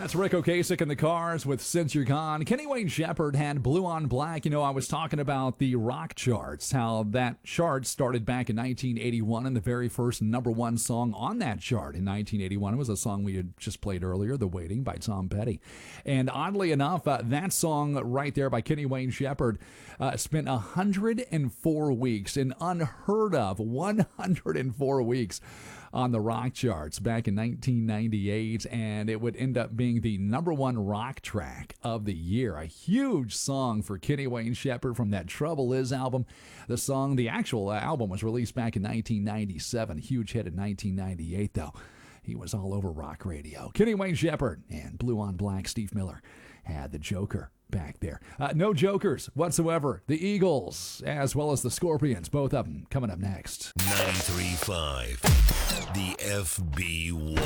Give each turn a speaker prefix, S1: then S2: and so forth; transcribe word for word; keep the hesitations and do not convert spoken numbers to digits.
S1: That's Rick Ocasek and the Cars with Since You're Gone. Kenny Wayne Shepherd had Blue on Black. You know, I was talking about the rock charts, how that chart started back in nineteen eighty-one, and the very first number one song on that chart in nineteen eighty-one was a song we had just played earlier, The Waiting by Tom Petty. And oddly enough, uh, that song right there by Kenny Wayne Shepherd uh, spent one hundred four weeks, an unheard of one hundred four weeks on the rock charts back in nineteen ninety-eight, and it would end up being the number one rock track of the year. A huge song for Kenny Wayne Shepherd from that Trouble Is album. The song, the actual album was released back in nineteen ninety-seven. Huge hit in nineteen ninety-eight, though. He was all over rock radio. Kenny Wayne Shepherd and Blue on Black. Steve Miller had the Joker back there. Uh, no jokers whatsoever. The Eagles, as well as the Scorpions, both of them coming up next.
S2: ninety-three point five, the F B one.